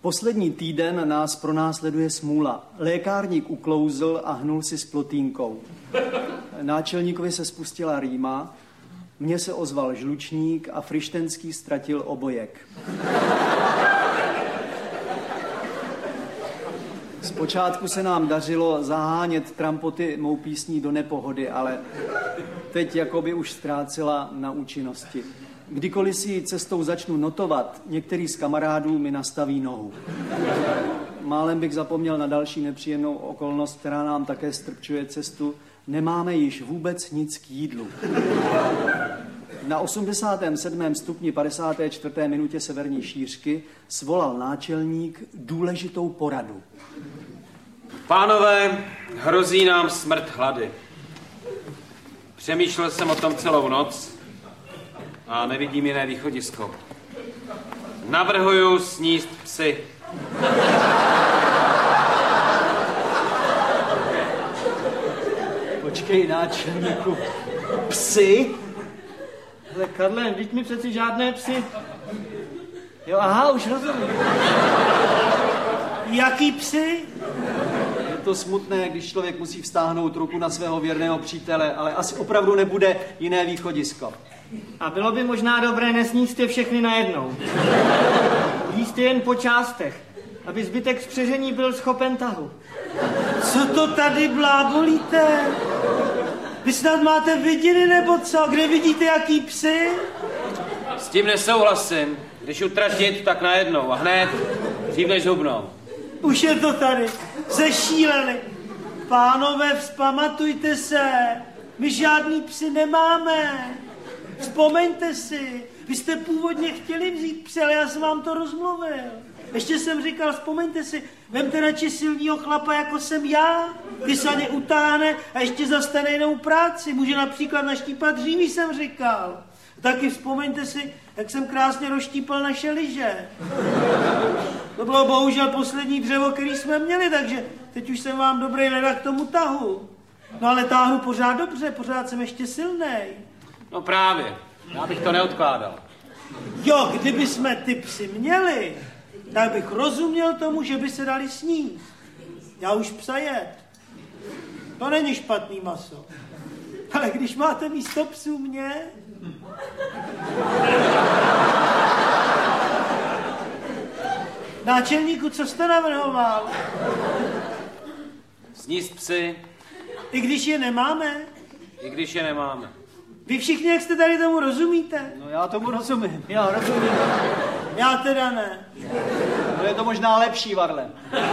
Poslední týden nás pronásleduje smůla. Lékárník uklouzl a hnul si s plotínkou. Náčelníkovi se spustila rýma, mně se ozval žlučník a Frištenský ztratil obojek. Zpočátku se nám dařilo zahánět trampoty mou písní do nepohody, ale teď jakoby už ztrácela na účinnosti. Kdykoliv si ji cestou začnu notovat, některý z kamarádů mi nastaví nohu. Málem bych zapomněl na další nepříjemnou okolnost, která nám také strpčuje cestu. Nemáme již vůbec nic k jídlu. Na 87. stupni 54. minutě severní šířky svolal náčelník důležitou poradu. Pánové, hrozí nám smrt hlady. Přemýšlel jsem o tom celou noc a nevidím jiné východisko. Navrhuju sníst psy. Počkej, náčelníku, psy? Ale Karle, vždyť mi přeci žádné psy. Jo, aha, už rozumím. Jaký psy? Je to smutné, když člověk musí vztáhnout ruku na svého věrného přítele, ale asi opravdu nebude jiné východisko. A bylo by možná dobré nesníst je všechny najednou. Jíst je jen po částech, aby zbytek spřežení byl schopen tahu. Co to tady blábolíte? Vy snad máte vidiny nebo co? Kde vidíte jaký psy? S tím nesouhlasím. Když utratit, tak najednou a hned, dřív než zhubnou. Už je to tady. Zešíleli. Pánové, vzpamatujte se. My žádný psy nemáme. Vzpomeňte si. Vy jste původně chtěli vzít psy, ale já jsem vám to rozmluvil. Ještě jsem říkal, vzpomeňte si, vemte radši silného chlapa, jako jsem já. Ty se ně utáhne a ještě za stejnou práci. Může například naštípat dříví, jsem říkal. Taky vzpomeňte si, jak jsem krásně rozštípal naše lyže. To bylo bohužel poslední dřevo, který jsme měli, takže teď už jsem vám dobrý leda k tomu tahu. No ale táhnu pořád dobře, pořád jsem ještě silnej. No právě, já bych to neodkládal. Jo, kdyby jsme ty psy měli, tak bych rozuměl tomu, že by se dali sníst. Já už psa jet. To není špatný maso. Ale když máte místo psů mě... Náčelníku, co jste navrhoval? Sníst psy. I když je nemáme? I když je nemáme. Vy všichni, jak jste tady tomu rozumíte? No já tomu rozumím. Já rozumím. Já teda ne. No je to možná lepší, Varle.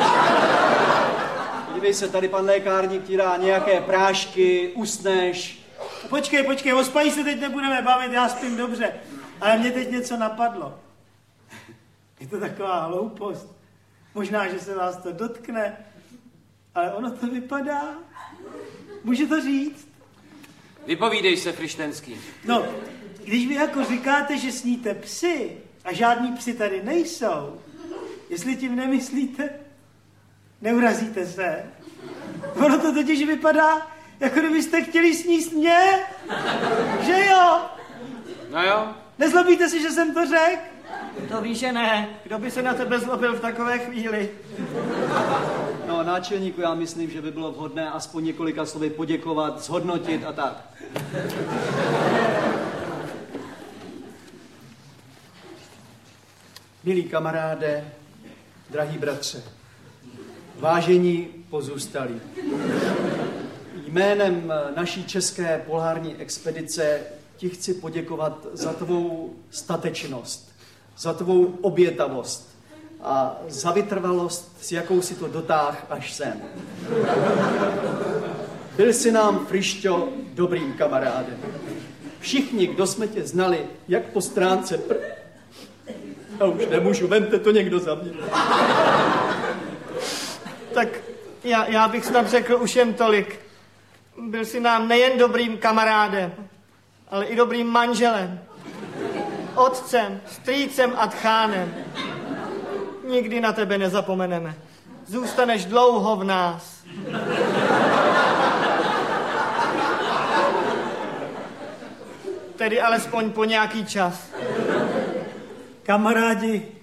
Podívej se, tady pan lékárník ti dá nějaké prášky, usneš. Počkej, o spaní se teď nebudeme bavit, já spím dobře. Ale mě teď něco napadlo. Je to taková hloupost. Možná, že se vás to dotkne, ale ono to vypadá. Můžu to říct? Vypovídej se, Frištenský. No, když vy jako říkáte, že sníte psy a žádní psy tady nejsou, jestli tím nemyslíte, neurazíte se. Ono to totiž vypadá, jako kdybyste chtěli sníst mě, že jo? No jo. Nezlobíte si, že jsem to řekl? To víš, že ne. Kdo by se na tebe zlobil v takové chvíli? No, náčelníku, já myslím, že by bylo vhodné aspoň několika slovy poděkovat, zhodnotit a tak. Milí kamaráde, drahý bratře, vážení pozůstalí, jménem naší české polární expedice ti chci poděkovat za tvou statečnost, za tvou obětavost a za vytrvalost, s jakou si to dotáh až sem. Byl jsi nám, Frišťo, dobrým kamarádem. Všichni, kdo jsme tě znali, jak po stránce Já už nemůžu, vemte to někdo za mě. Tak já bych snad řekl už jen tolik. Byl jsi nám nejen dobrým kamarádem, ale i dobrým manželem, otcem, strýcem a tchánem. Nikdy na tebe nezapomeneme. Zůstaneš dlouho v nás. Tedy alespoň po nějaký čas. Kamarádi,